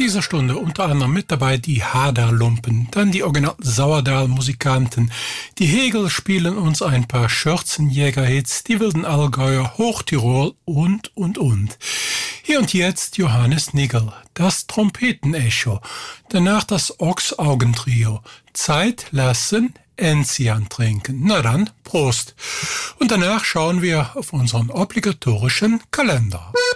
dieser Stunde unter anderem mit dabei die Haderlumpen, dann die originalen Sauerdahl-Musikanten. Die Hegel spielen uns ein paar Schürzenjäger-Hits, die wilden Allgäuer, Hochtirol und. Hier und jetzt Johannes Nigel, das Trompetenecho. Danach das Ochsaugentrio. Zeit lassen, Enzian trinken. Na dann, Prost. Und danach schauen wir auf unseren obligatorischen Kalender.